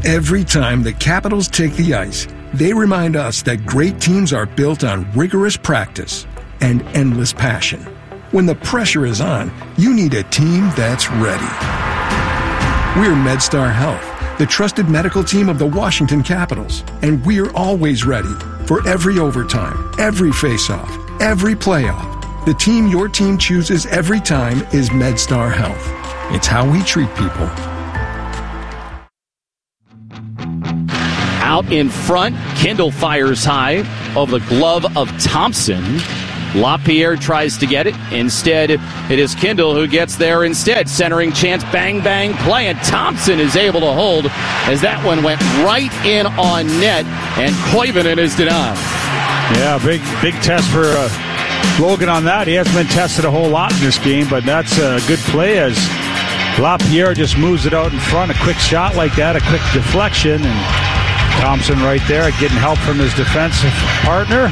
Every time the Capitals take the ice, they remind us that great teams are built on rigorous practice and endless passion. When the pressure is on, you need a team that's ready. We're MedStar Health, the trusted medical team of the Washington Capitals, and we're always ready for every overtime, every face-off, every playoff. The team your team chooses every time is MedStar Health. It's how we treat people. Out in front, Kindle fires high over the glove of Thompson. LaPierre tries to get it. Instead, it is Kindle who gets there instead. Centering chance, bang, bang, play, and Thompson is able to hold as that one went right in on net, and Koivunen is denied. Yeah, big test for Logan on that. He hasn't been tested a whole lot in this game, but that's a good play as LaPierre just moves it out in front. A quick shot like that, a quick deflection, and Thompson right there getting help from his defensive partner.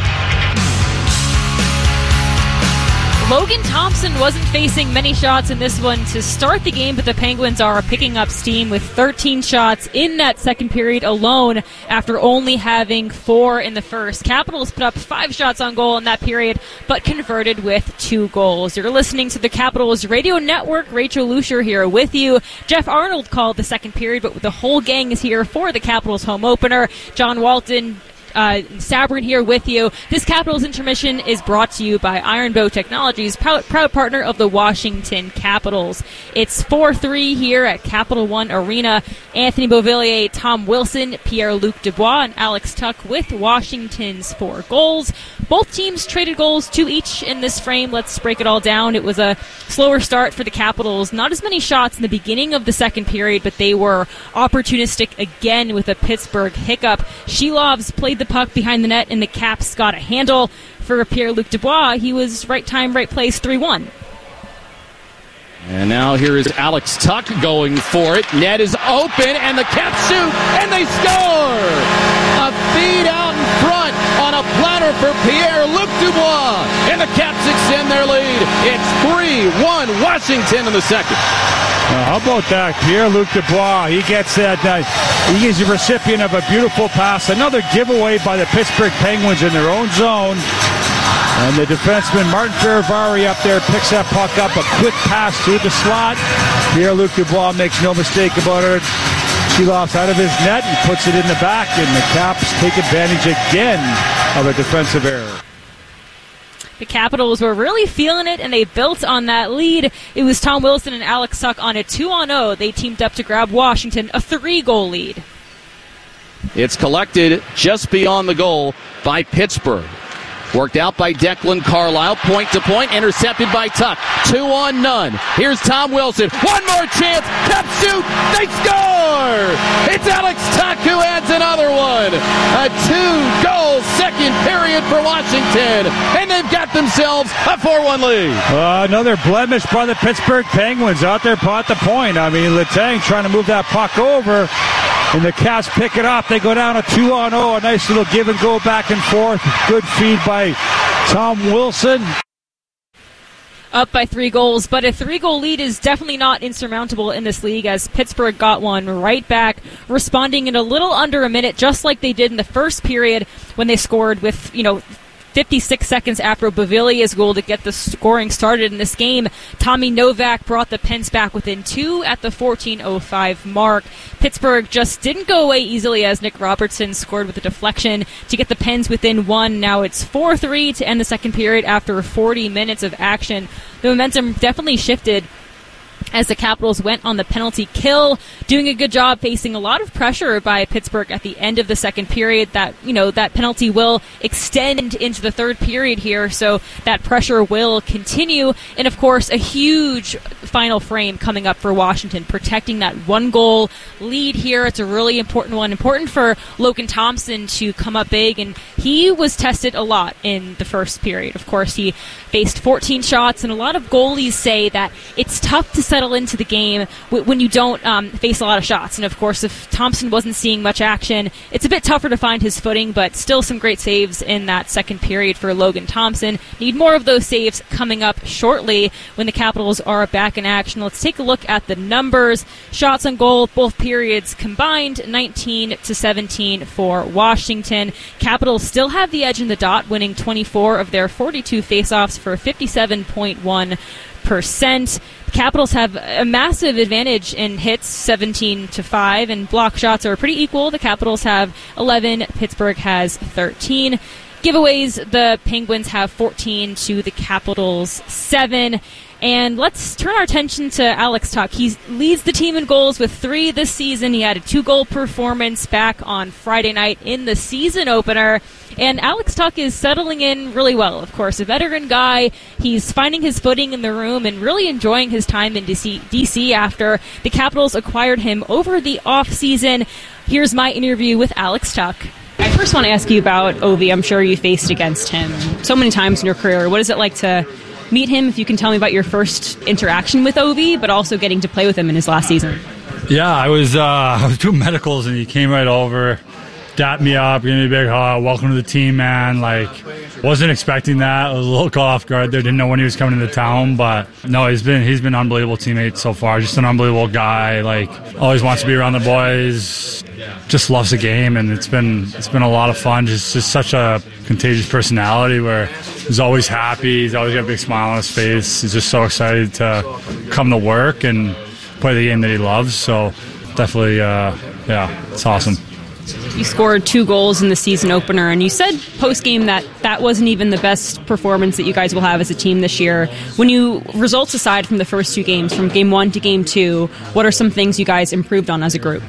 Logan Thompson wasn't facing many shots in this one to start the game, but the Penguins are picking up steam with 13 shots in that second period alone after only having 4 in the first. Capitals put up 5 shots on goal in that period, but converted with 2 goals. You're listening to the Capitals Radio Network. Rachel Lucier here with you. Jeff Arnold called the second period, but the whole gang is here for the Capitals home opener. John Walton, Sabrin here with you. This Capitals intermission is brought to you by Iron Bow Technologies, proud partner of the Washington Capitals. It's 4-3 here at Capital One Arena. Anthony Beauvillier, Tom Wilson, Pierre-Luc Dubois, and Alex Tuch with Washington's 4 goals. Both teams traded goals 2 each in this frame. Let's break it all down. It was a slower start for the Capitals. Not as many shots in the beginning of the second period, but they were opportunistic again with a Pittsburgh hiccup. Shilov's played the puck behind the net, and the Caps got a handle. For Pierre-Luc Dubois, he was right time, right place, 3-1. And now here is Alex Tuch going for it. Net is open, and the Caps shoot, and they score! A feed out in front on a platter for Pierre-Luc Dubois, and the Caps extend their lead. It's 3-1 Washington in the second. How about that? Pierre-Luc Dubois, he gets that. He is the recipient of a beautiful pass. Another giveaway by the Pittsburgh Penguins in their own zone. And the defenseman, Martin Ferravari, up there picks that puck up. A quick pass through the slot. Pierre-Luc Dubois makes no mistake about it. Shilov's out of his net and puts it in the back. And the Caps take advantage again of a defensive error. The Capitals were really feeling it, and they built on that lead. It was Tom Wilson and Alex Tuch on a 2-0. They teamed up to grab Washington a 3-goal lead. It's collected just beyond the goal by Pittsburgh. Worked out by Declan Carlisle, point to point, intercepted by Tuch. 2-on-none. Here's Tom Wilson. One more chance. Caps shoot. They score! It's Alex Tuch who adds another one. A 2-goal second period for Washington. And they've got themselves a 4-1 lead. Another blemish by the Pittsburgh Penguins out there at the point. I mean, Letang trying to move that puck over. And the Caps pick it up. They go down a 2-on-0. A nice little give and go back and forth. Good feed by Tom Wilson. Up by 3 goals, but a 3-goal lead is definitely not insurmountable in this league as Pittsburgh got one right back, responding in a little under a minute, just like they did in the first period when they scored with, 56 seconds after Beauvillier's goal to get the scoring started in this game. Tommy Novak brought the Pens back within 2 at the 14:05 mark. Pittsburgh just didn't go away easily as Nick Robertson scored with a deflection to get the Pens within 1. Now it's 4-3 to end the second period after 40 minutes of action. The momentum definitely shifted as the Capitals went on the penalty kill, doing a good job facing a lot of pressure by Pittsburgh at the end of the second period. That penalty will extend into the third period here, so that pressure will continue. And of course, a huge final frame coming up for Washington, protecting that 1-goal lead here. It's a really important one. Important for Logan Thompson to come up big, and he was tested a lot in the first period. Of course, he faced 14 shots, and a lot of goalies say that it's tough to settle settle into the game when you don't face a lot of shots. And, of course, if Thompson wasn't seeing much action, it's a bit tougher to find his footing, but still some great saves in that second period for Logan Thompson. Need more of those saves coming up shortly when the Capitals are back in action. Let's take a look at the numbers. Shots on goal, both periods combined, 19-17 for Washington. Capitals still have the edge in the dot, winning 24 of their 42 faceoffs for 57.1%. The Capitals have a massive advantage in hits, 17-5, and block shots are pretty equal. The Capitals have 11, Pittsburgh has 13. Giveaways, the Penguins have 14 to the Capitals 7. And let's turn our attention to Alex Tuch. He leads the team in goals with 3 this season. He had a 2-goal performance back on Friday night in the season opener. And Alex Tuch is settling in really well, of course. A veteran guy. He's finding his footing in the room and really enjoying his time in DC after the Capitals acquired him over the offseason. Here's my interview with Alex Tuch. I first want to ask you about Ovi. I'm sure you faced against him so many times in your career. What is it like to meet him? If you can tell me about your first interaction with Ovi, but also getting to play with him in his last season. Yeah, I was doing medicals, and he came right over, dapped me up, gave me a big hug. Welcome to the team, man. Wasn't expecting that. I was a little caught off guard there. Didn't know when he was coming into town, but no, he's been an unbelievable teammate so far. Just an unbelievable guy. Always wants to be around the boys. Just loves the game, and it's been a lot of fun. Just such a contagious personality where he's always happy. He's always got a big smile on his face. He's just so excited to come to work and play the game that he loves. So definitely, it's awesome. You scored 2 goals in the season opener, and you said post-game that wasn't even the best performance that you guys will have as a team this year. Results aside from the first 2 games, from Game 1 to Game 2, what are some things you guys improved on as a group?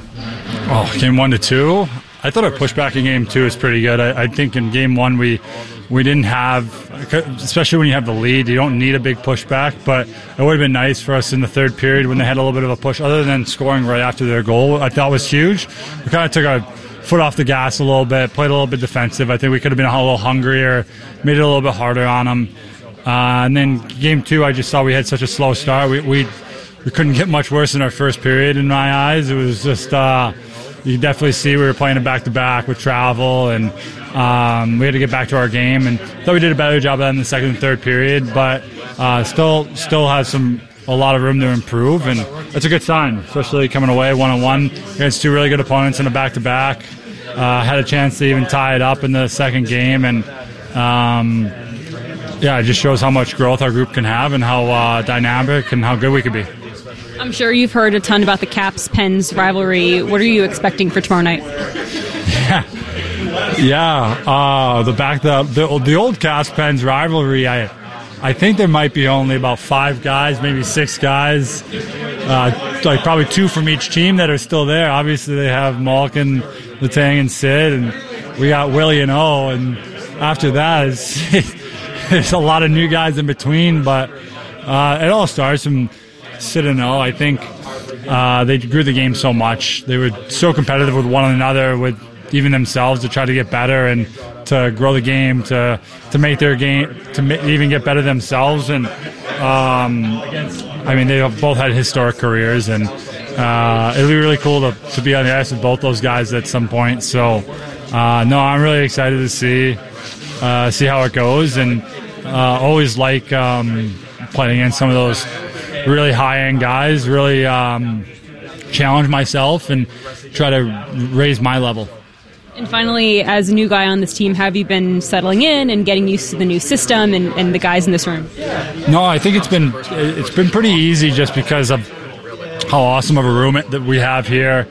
Game 1 to 2? I thought our pushback in Game 2 is pretty good. I think in Game 1 we didn't have, especially when you have the lead, you don't need a big pushback, but it would have been nice for us in the third period when they had a little bit of a push, other than scoring right after their goal. I thought was huge. We kind of took our foot off the gas a little bit, played a little bit defensive. I think we could have been a little hungrier, made it a little bit harder on them. And then Game 2, I just saw we had such a slow start. We couldn't get much worse in our first period in my eyes. It was just, you could definitely see we were playing it back-to-back with travel, and we had to get back to our game. And thought we did a better job of that in the second and third period, but still has a lot of room to improve, and that's a good sign, especially coming away 1-1 against 2 really good opponents in a back-to-back. Had a chance to even tie it up in the second game, and it just shows how much growth our group can have and how dynamic and how good we could be. I'm sure you've heard a ton about the Caps-Pens rivalry. What are you expecting for tomorrow night? The old Caps-Pens rivalry, I think there might be only about 5 guys, maybe 6 guys, probably 2 from each team that are still there. Obviously, they have Malkin, Letang, and Sid, and we got Willie and O, and after that, there's a lot of new guys in between, but it all starts from Sid and O. I think they grew the game so much. They were so competitive with one another, with even themselves, to try to get better and to grow the game, to make their game, even get better themselves. And they have both had historic careers, and it'll be really cool to be on the ice with both those guys at some point. So I'm really excited to see how it goes, and always like playing against some of those really high-end guys, really challenge myself and try to raise my level. And finally, as a new guy on this team, have you been settling in and getting used to the new system and the guys in this room? No, I think it's been pretty easy just because of how awesome of a room that we have here.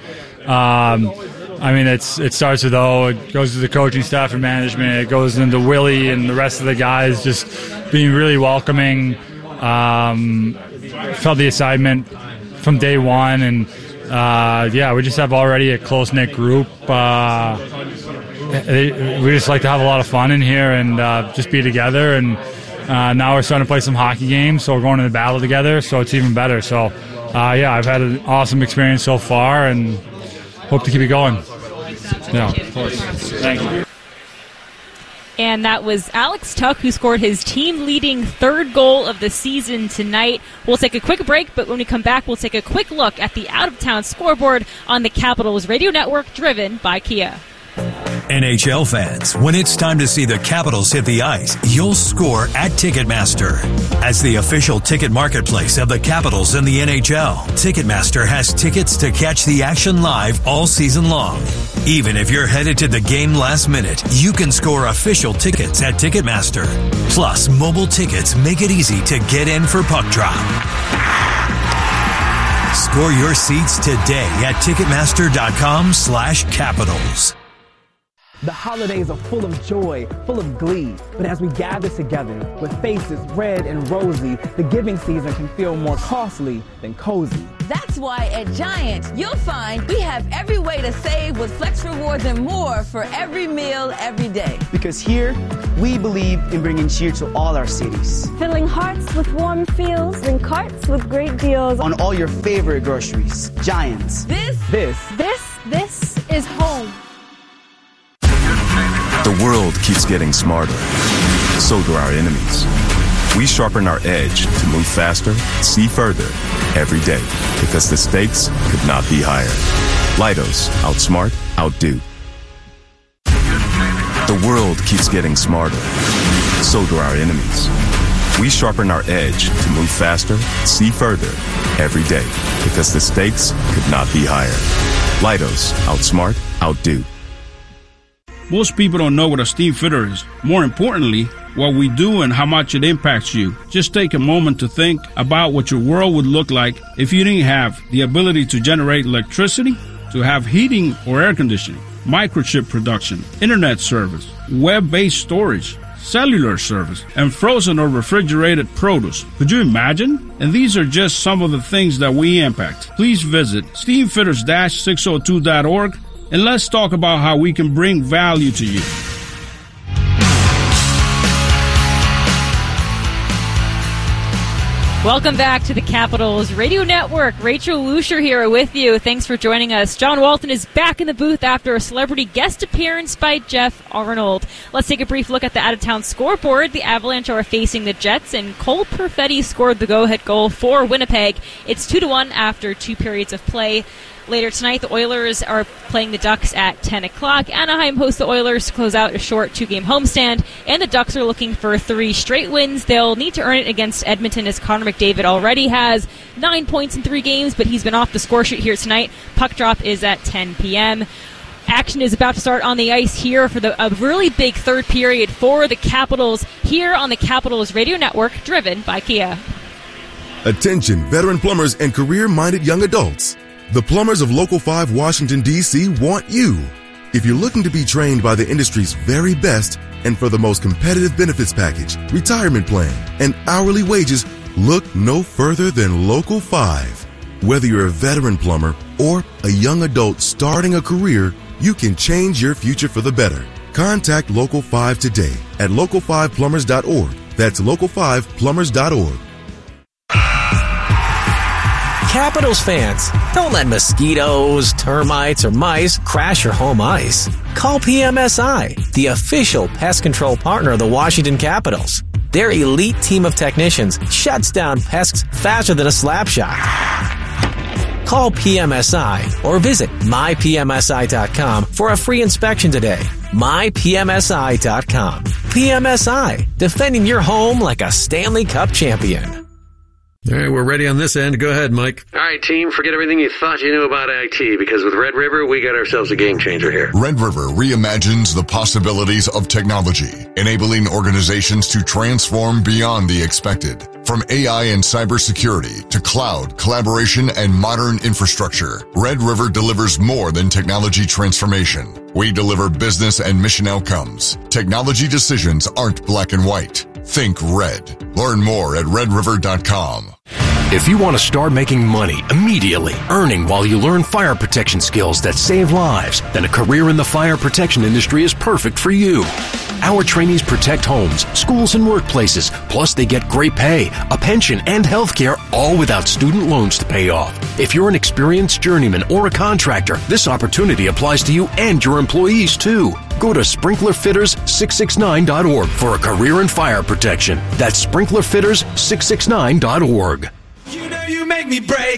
It starts with O, it goes to the coaching staff and management, it goes into Willie and the rest of the guys just being really welcoming. Felt the assignment from day one, and we just have already a close-knit group. We just like to have a lot of fun in here and just be together, and now we're starting to play some hockey games, so we're going to the battle together, so it's even better. So I've had an awesome experience so far and hope to keep it going. Yeah, of course. Thank you. And that was Alex Tuch, who scored his team-leading third goal of the season tonight. We'll take a quick break, but when we come back, we'll take a quick look at the out-of-town scoreboard on the Capitals Radio Network, driven by Kia. NHL fans, when it's time to see the Capitals hit the ice, you'll score at Ticketmaster. As the official ticket marketplace of the Capitals and the NHL, Ticketmaster has tickets to catch the action live all season long. Even if you're headed to the game last minute, you can score official tickets at Ticketmaster. Plus, mobile tickets make it easy to get in for puck drop. Score your seats today at Ticketmaster.com/Capitals. The holidays are full of joy, full of glee. But as we gather together with faces red and rosy, the giving season can feel more costly than cozy. That's why at Giant, you'll find we have every way to save with Flex Rewards and more for every meal, every day. Because here, we believe in bringing cheer to all our cities. Filling hearts with warm feels and carts with great deals. On all your favorite groceries. Giants. This is home. The world keeps getting smarter. So do our enemies. We sharpen our edge to move faster, see further, every day. Because the stakes could not be higher. Leidos. Outsmart, outdo. The world keeps getting smarter. So do our enemies. We sharpen our edge to move faster, see further, every day. Because the stakes could not be higher. Leidos. Outsmart, outdo. Most people don't know what a steam fitter is. More importantly, what we do and how much it impacts you. Just take a moment to think about what your world would look like if you didn't have the ability to generate electricity, to have heating or air conditioning, microchip production, internet service, web-based storage, cellular service, and frozen or refrigerated produce. Could you imagine? And these are just some of the things that we impact. Please visit steamfitters-602.org and let's talk about how we can bring value to you. Welcome back to the Capitals Radio Network. Rachel Lucier here with you. Thanks for joining us. John Walton is back in the booth after a celebrity guest appearance by Jeff Arnold. Let's take a brief look at the out-of-town scoreboard. The Avalanche are facing the Jets, and Cole Perfetti scored the go-ahead goal for Winnipeg. It's 2-1 after 2 periods of play. Later tonight, the Oilers are playing the Ducks at 10 o'clock. Anaheim hosts the Oilers to close out a short 2-game homestand, and the Ducks are looking for 3 straight wins. They'll need to earn it against Edmonton, as Connor McDavid already has 9 points in 3 games, but he's been off the score sheet here tonight. Puck drop is at 10 p.m. Action is about to start on the ice here for a really big third period for the Capitals here on the Capitals Radio Network, driven by Kia. Attention, veteran plumbers and career-minded young adults. The plumbers of Local 5 Washington, D.C. want you. If you're looking to be trained by the industry's very best and for the most competitive benefits package, retirement plan, and hourly wages, look no further than Local 5. Whether you're a veteran plumber or a young adult starting a career, you can change your future for the better. Contact Local 5 today at local5plumbers.org. That's local5plumbers.org. Capitals fans, don't let mosquitoes, termites, or mice crash your home ice. Call PMSI, the official pest control partner of the Washington Capitals. Their elite team of technicians shuts down pests faster than a slap shot. Call PMSI or visit mypmsi.com for a free inspection today. mypmsi.com. PMSI, defending your home like a Stanley Cup champion. All right, we're ready on this end. Go ahead, Mike. All right, team, forget everything you thought you knew about IT, because with Red River, we got ourselves a game changer here. Red River reimagines the possibilities of technology, enabling organizations to transform beyond the expected. From AI and cybersecurity to cloud, collaboration, and modern infrastructure, Red River delivers more than technology transformation. We deliver business and mission outcomes. Technology decisions aren't black and white. Think red. Learn more at redriver.com. If you want to start making money immediately, earning while you learn fire protection skills that save lives, then a career in the fire protection industry is perfect for you. Our trainees protect homes, schools, and workplaces. Plus, they get great pay, a pension, and health care, all without student loans to pay off. If you're an experienced journeyman or a contractor, this opportunity applies to you and your employees, too. Go to sprinklerfitters669.org for a career in fire protection. That's sprinklerfitters669.org. You know you make me break.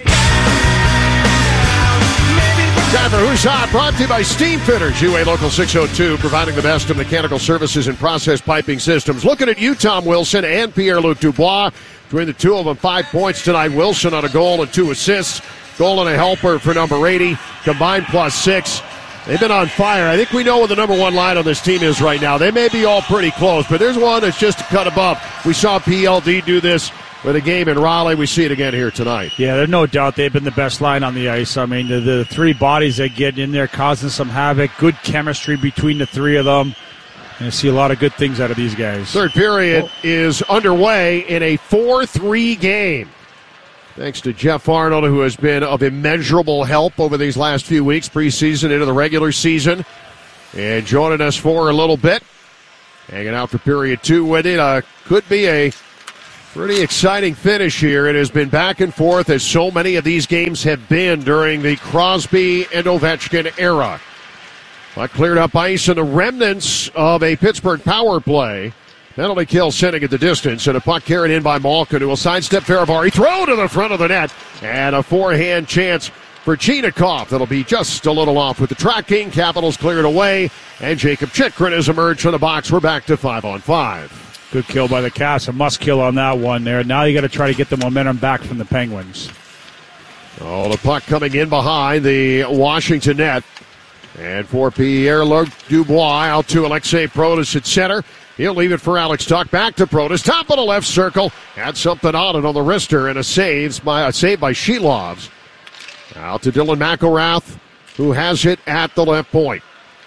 Time for Who's Hot, brought to you by Steam Fitters, UA Local 602, providing the best of mechanical services and process piping systems. Looking at you, Tom Wilson and Pierre-Luc Dubois. Between the two of them, 5 points tonight. Wilson on a goal and 2 assists. Goal and a helper for number 80, combined +6. They've been on fire. I think we know what the number 1 line on this team is right now. They may be all pretty close, but there's one that's just a cut above. We saw PLD do this with a game in Raleigh. We see it again here tonight. Yeah, there's no doubt they've been the best line on the ice. I mean, the 3 bodies that get in there causing some havoc, good chemistry between the 3 of them. And I see a lot of good things out of these guys. Third period is underway in a 4-3 game. Thanks to Jeff Arnold, who has been of immeasurable help over these last few weeks, preseason into the regular season. And joining us for a little bit. Hanging out for period 2 with it. Could be a pretty exciting finish here. It has been back and forth, as so many of these games have been during the Crosby and Ovechkin era. But cleared up ice and the remnants of a Pittsburgh power play. Penalty kill sending at the distance, and a puck carried in by Malkin, who will sidestep Faravari. Throw to the front of the net, and a forehand chance for Chinakhov. That'll be just a little off with the tracking. Capitals cleared away, and Jacob Chychrun has emerged from the box. We're back to 5-on-5. Good kill by the Caps. A must kill on that one there. Now you got to try to get the momentum back from the Penguins. Oh, the puck coming in behind the Washington net. And for Pierre-Luc Dubois, out to Alexei Protas at center. He'll leave it for Alex Tuch. Back to Protas. Top of the left circle. Had something on it on the wrister, and a save by Shilovs. Out to Dylan McElrath, who has it at the left point.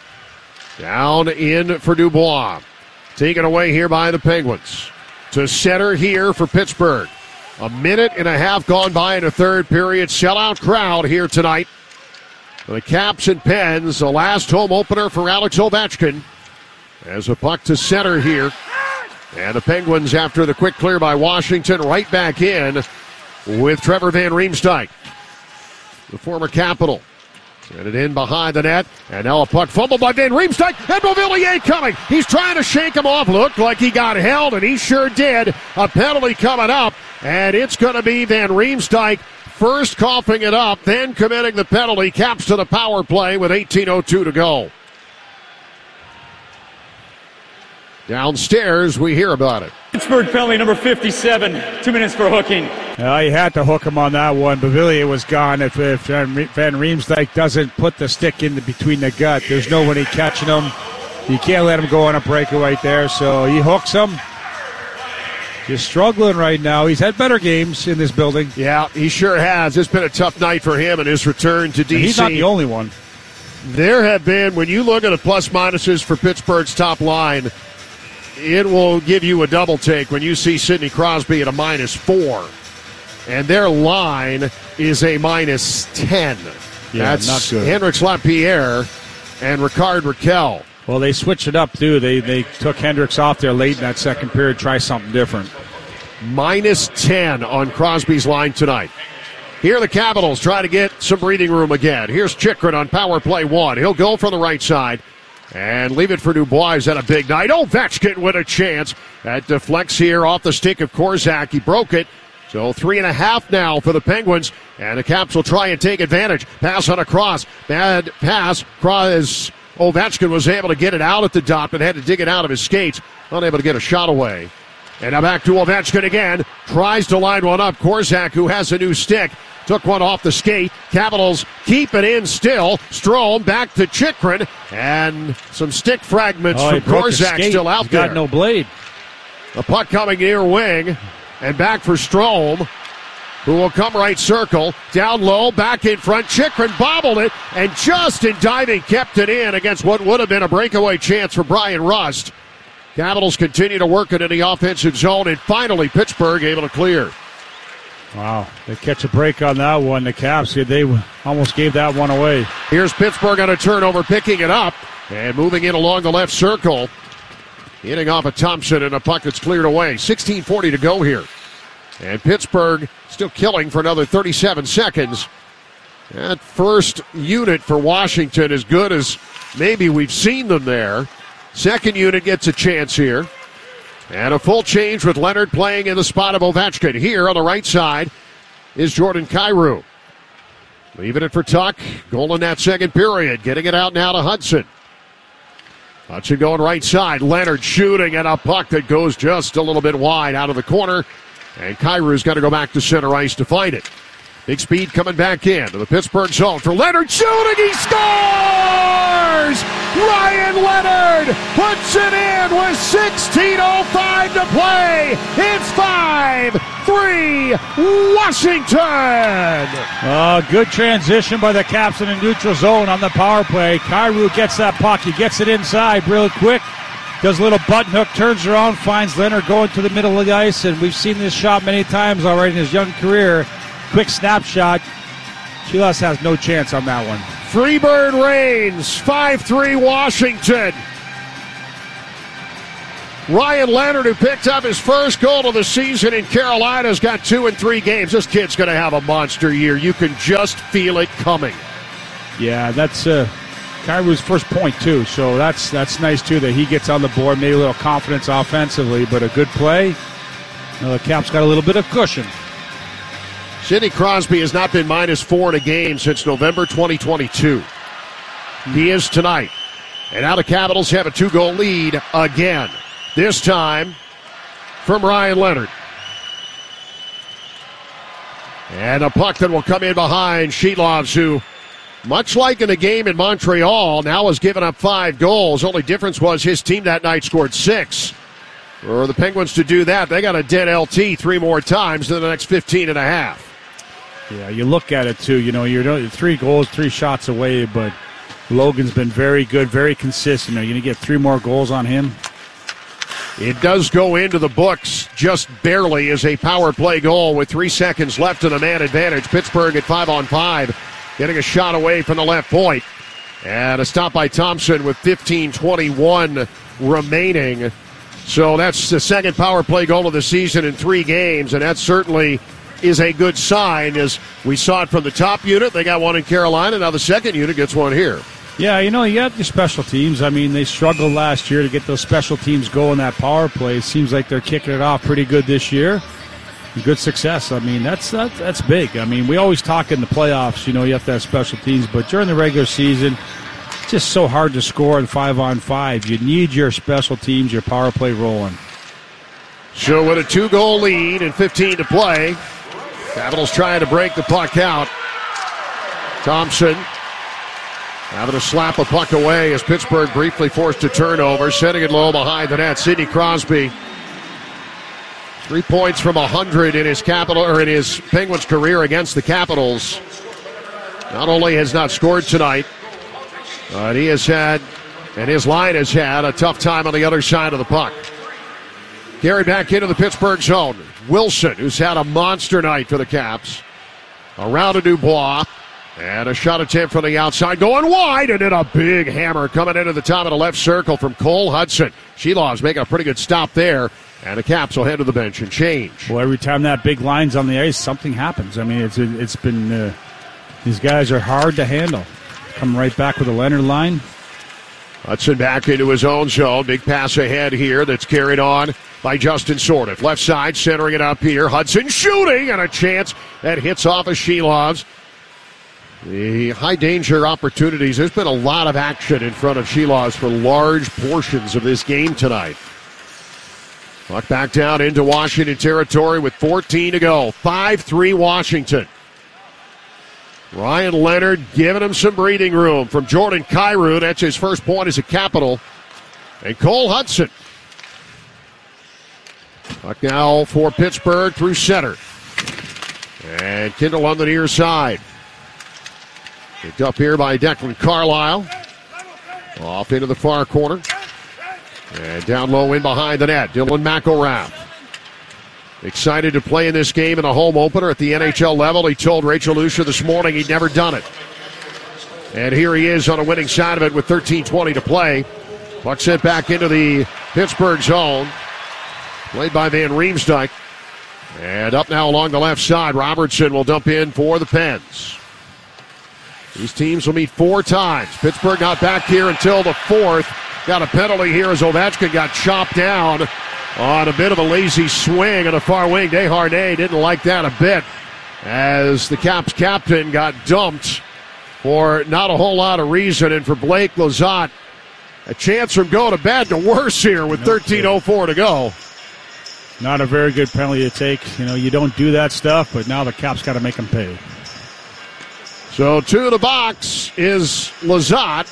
Down in for Dubois. Taken away here by the Penguins. To center here for Pittsburgh. 1.5 minutes gone by in the third period. Sellout crowd here tonight. The Caps and Pens, the last home opener for Alex Ovechkin. As a puck to center here. And the Penguins, after the quick clear by Washington, right back in with Trevor Van Riemsdyk, the former Capital. Send it in behind the net, and now a puck fumbled by Van Riemsdyk, and Beauvillier coming. He's trying to shake him off. Looked like he got held, and he sure did. A penalty coming up, and it's going to be Van Riemsdyk first coughing it up, then committing the penalty. Caps to the power play with 18:02 to go. Downstairs, we hear about it. Pittsburgh penalty number 57, 2 minutes for hooking. You had to hook him on that one. Beauvillier was gone. If Van Riemsdyk doesn't put the stick in between the gut, there's nobody catching him. You can't let him go on a breakaway there, so he hooks him. He's struggling right now. He's had better games in this building. Yeah, he sure has. It's been a tough night for him in his return to D.C. And he's not the only one. There have been, when you look at the plus-minuses for Pittsburgh's top line, it will give you a double take when you see Sidney Crosby at a -4. And their line is a -10. Yeah, that's not good. Hendrix Lapierre and Ricard Raquel. Well, they switched it up, too. They took Hendricks off there late in that second period, try something different. -10 on Crosby's line tonight. Here the Capitals try to get some breathing room again. Here's Chychrun on power play 1. He'll go from the right side and leave it for Dubois. He's had a big night. Ovechkin with a chance. That deflects here off the stick of Korczak. He broke it. So 3.5 now for the Penguins. And the Caps will try and take advantage. Pass on a cross. Bad pass. Ovechkin was able to get it out at the dot, but had to dig it out of his skates. Unable to get a shot away. And now back to Ovechkin again. Tries to line one up. Korczak, who has a new stick, took one off the skate. Capitals keep it in still. Strome back to Chychrun. And some stick fragments from Korczak still out there. Got no blade. The puck coming near wing. And back for Strome, who will come right circle. Down low, back in front. Chychrun bobbled it. And just in diving, kept it in against what would have been a breakaway chance for Brian Rust. Capitals continue to work it in the offensive zone. And finally, Pittsburgh able to clear. Wow, they catch a break on that one. The Caps, they almost gave that one away. Here's Pittsburgh on a turnover, picking it up and moving in along the left circle. Hitting off of Thompson, and a puck that's cleared away. 16:40 to go here. And Pittsburgh still killing for another 37 seconds. That first unit for Washington as good as maybe we've seen them there. Second unit gets a chance here. And a full change with Leonard playing in the spot of Ovechkin. Here on the right side is Jordan Kyrou. Leaving it for Tuck. Goal in that second period. Getting it out now to Hudson. Hudson going right side. Leonard shooting at a puck that goes just a little bit wide out of the corner. And Kyrou's got to go back to center ice to find it. Big speed coming back in to the Pittsburgh zone for Leonard shooting. He scores! Ryan Leonard puts it in with 16:05 to play. It's 5-3 Washington. Good transition by the Caps in the neutral zone on the power play. Kyrou gets that puck. He gets it inside real quick. Does a little button hook, turns around, finds Leonard going to the middle of the ice, and we've seen this shot many times already in his young career. Quick snapshot. Chivas has no chance on that one. Freebird reigns, 5-3 Washington. Ryan Leonard, who picked up his first goal of the season in Carolina, has got 2 in 3 games. This kid's going to have a monster year. You can just feel it coming. Yeah, that's Kyrou's first point, too. So that's nice, too, that he gets on the board. Maybe a little confidence offensively, but a good play. Now the Caps got a little bit of cushion. Sidney Crosby has not been -4 in a game since November 2022. He is tonight. And now the Capitals have a 2-goal lead again. This time from Ryan Leonard. And a puck that will come in behind Sheelovs, who, much like in the game in Montreal, now has given up 5 goals. Only difference was his team that night scored 6. For the Penguins to do that, they got a dead LT 3 more times in the next 15 and a half. Yeah, you look at it, too. You know, you're 3 goals, 3 shots away, but Logan's been very good, very consistent. Are you going to get 3 more goals on him? It does go into the books just barely as a power play goal with 3 seconds left in the man advantage. Pittsburgh at 5-on-5, getting a shot away from the left point. And a stop by Thompson with 15:21 remaining. So that's the second power play goal of the season in 3 games, and that certainly is a good sign, as we saw it from the top unit. They got one in Carolina. Now the second unit gets one here. Yeah, you know, you have your special teams. I mean, they struggled last year to get those special teams going, that power play. It seems like they're kicking it off pretty good this year. Good success. I mean, that's big. I mean, we always talk in the playoffs, you know, you have to have special teams, but during the regular season, it's just so hard to score in 5-on-5. You need your special teams, your power play rolling. So with a 2-goal lead and 15 to play, Capitals trying to break the puck out. Thompson having to slap a puck away as Pittsburgh briefly forced a turnover, sending it low behind the net. Sidney Crosby, 3 points from 100 in his Penguins career against the Capitals. Not only has not scored tonight, but he has had, and his line has had, a tough time on the other side of the puck. Carried back into the Pittsburgh zone. Wilson, who's had a monster night for the Caps. Around to Dubois. And a shot attempt from the outside going wide, and then a big hammer coming into the top of the left circle from Cole Hudson. Sheelov's making a pretty good stop there, and the Caps will head to the bench and change. Well, every time that big line's on the ice, something happens. I mean, it's been these guys are hard to handle. Coming right back with the Leonard line. Hudson back into his own zone. Big pass ahead here that's carried on by Justin Sordiff. Left side, centering it up here. Hudson shooting, and a chance that hits off of Sheelov's. The high-danger opportunities. There's been a lot of action in front of Sheelov's for large portions of this game tonight. Puck back down into Washington territory with 14 to go. 5-3 Washington. Ryan Leonard giving him some breathing room from Jordan Kyrou. That's his first point as a Capital. And Cole Hudson. Puck now for Pittsburgh through center. And Kindle on the near side. Picked up here by Declan Carlisle. Off into the far corner. And down low in behind the net, Dylan McElrath. Excited to play in this game in a home opener at the NHL level. He told Rachel Lucia this morning he'd never done it. And here he is on a winning side of it with 13:20 to play. Puck sent back into the Pittsburgh zone. Played by Van Riemsdyk. And up now along the left side, Robertson will dump in for the Pens. These teams will meet 4 times. Pittsburgh not back here until the 4th. Got a penalty here as Ovechkin got chopped down on a bit of a lazy swing on a far wing. Desharnais didn't like that a bit as the Caps captain got dumped for not a whole lot of reason. And for Blake Lizotte, a chance from go to bad to worse here with 13:04 to go. Not a very good penalty to take. You don't do that stuff, but now the Caps got to make them pay. So to the box is Lizotte.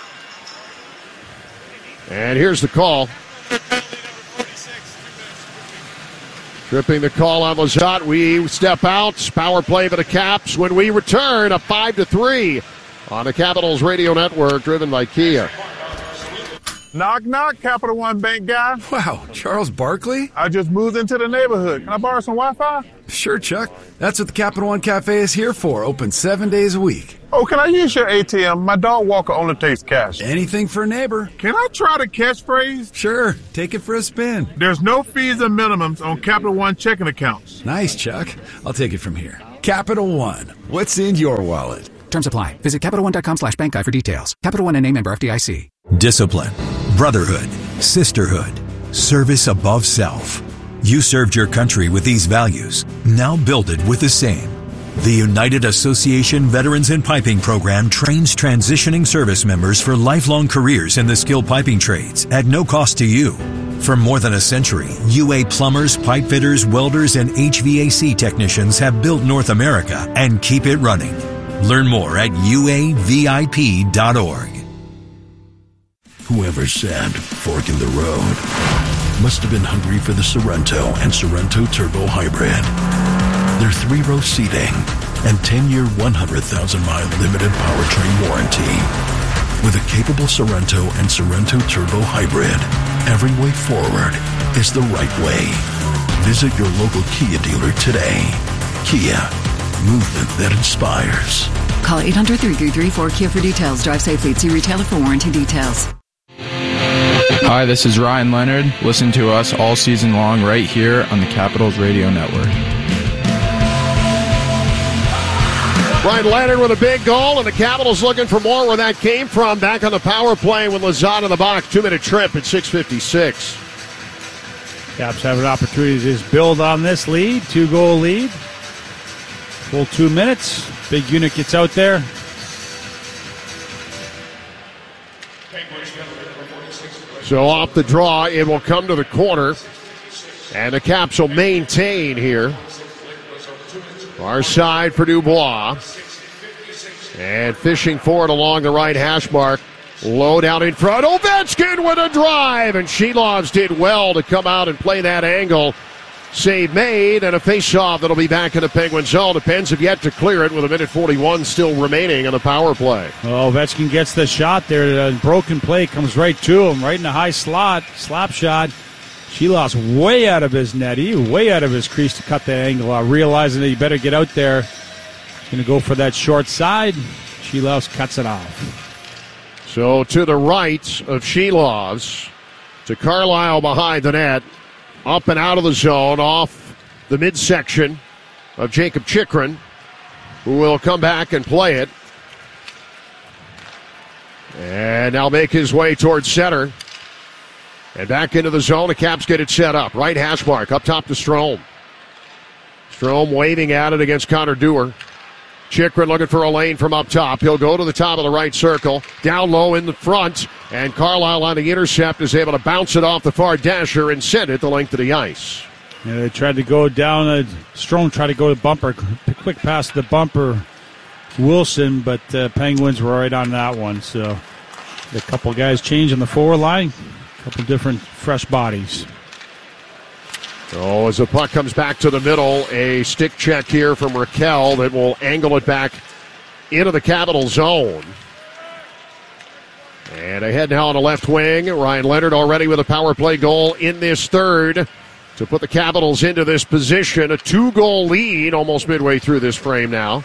And here's the call. Tripping the call on Lizotte. We step out. Power play for the Caps. When we return, a 5-3 on the Capitals Radio Network, driven by Kia. Knock, knock, Capital One Bank guy. Wow, Charles Barkley? I just moved into the neighborhood. Can I borrow some Wi-Fi? Sure, Chuck. That's what the Capital One Cafe is here for. Open 7 days a week. Oh, can I use your ATM? My dog walker only takes cash. Anything for a neighbor. Can I try the catchphrase? Sure. Take it for a spin. There's no fees or minimums on Capital One checking accounts. Nice, Chuck. I'll take it from here. Capital One. What's in your wallet? Terms apply. Visit CapitalOne.com/bankguide for details. Capital One and a member FDIC. Discipline, brotherhood, sisterhood, service above self. You served your country with these values. Now build it with the same. The United Association Veterans in Piping Program trains transitioning service members for lifelong careers in the skilled piping trades at no cost to you. For more than a century, UA plumbers, pipe fitters, welders, and HVAC technicians have built North America and keep it running. Learn more at uavip.org. Whoever said fork in the road must have been hungry for the Sorrento and Sorrento Turbo Hybrid. Their 3-row seating and 10-year, 100,000-mile limited powertrain warranty. With a capable Sorrento and Sorrento Turbo Hybrid, every way forward is the right way. Visit your local Kia dealer today. Kia, movement that inspires. Call 800-333-4KIA for details. Drive safely. See retailer for warranty details. Hi, this is Ryan Leonard. Listen to us all season long right here on the Capitals Radio Network. Ryan Leonard with a big goal, and the Capitals looking for more where that came from. Back on the power play with Lizotte in the box. 2-minute trip at 6:56. Caps have an opportunity to just build on this lead. 2-goal lead. Full 2 minutes. Big unit gets out there. So off the draw, it will come to the corner. And the Caps will maintain here. Far side for Dubois. And fishing for it along the right hash mark. Low down in front. Ovechkin with a drive. And Shilovs did well to come out and play that angle. Save made, and a face-off that'll be back in the Penguin zone. The Pens have yet to clear it with 1:41 still remaining on the power play. Oh, Ovechkin gets the shot there. The broken play comes right to him, right in the high slot. Slap shot. Shilovs way out of his net. He way out of his crease to cut the angle out, realizing that he better get out there. He's going to go for that short side. Shilovs cuts it off. So to the right of Shilovs, to Carlisle behind the net. Up and out of the zone, off the midsection of Jacob Chychrun, who will come back and play it. And now make his way towards center. And back into the zone, the Caps get it set up. Right hash mark, up top to Strome. Strome waving at it against Connor Dewar. Chychrun looking for a lane from up top. He'll go to the top of the right circle. Down low in the front. And Carlisle on the intercept is able to bounce it off the far dasher and send it the length of the ice. Yeah, they tried to go down. Strome tried to go to bumper. Quick pass to the bumper. Wilson, but Penguins were right on that one. So a couple guys change in the forward line. A couple different fresh bodies. So as the puck comes back to the middle, a stick check here from Raquel that will angle it back into the Capital zone. And ahead now on the left wing, Ryan Leonard already with a power play goal in this third to put the Capitals into this position. A 2-goal lead almost midway through this frame now.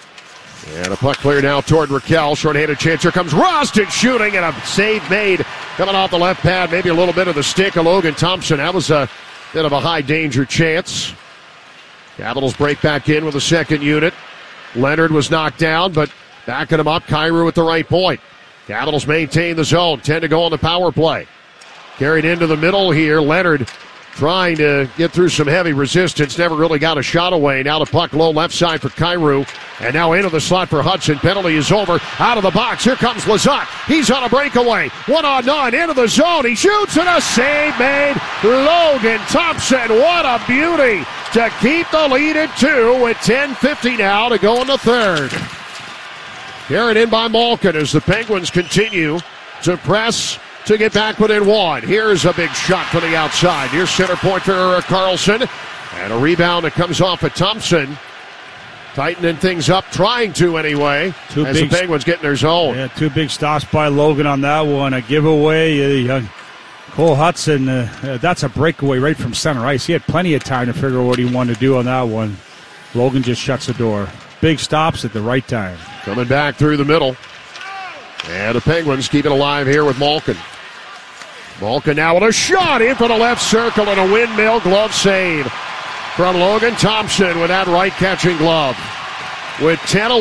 And a puck clear now toward Raquel. Short-handed chance. Here comes Rust and shooting, and a save made Coming off the left pad, maybe a little bit of the stick of Logan Thompson. That was a bit of a high danger chance. Capitals break back in with a second unit. Leonard was knocked down, but backing him up, Kyrou at the right point. Capitals maintain the zone, 10 to go on the power play. Carried into the middle here. Leonard trying to get through some heavy resistance. Never really got a shot away. Now the puck low left side for Kyrou. And now into the slot for Hudson. Penalty is over. Out of the box. Here comes Lazat. He's on a breakaway. 1-on-9 into the zone. He shoots and a save made. Logan Thompson. What a beauty to keep the lead at 2 with 10:50 now to go in the third. Carried in by Malkin as the Penguins continue to press to get back within 1. Here's a big shot from the outside. Here's center point for Carlson. And a rebound that comes off of Thompson. Tightening things up, trying to anyway, as the Penguins get in their zone. Yeah, 2 big stops by Logan on that one. A giveaway. Cole Hudson, that's a breakaway right from center ice. He had plenty of time to figure out what he wanted to do on that one. Logan just shuts the door. Big stops at the right time. Coming back through the middle. And the Penguins keep it alive here with Malkin. Malkin now with a shot in for the left circle and a windmill glove save from Logan Thompson with that right catching glove. With 10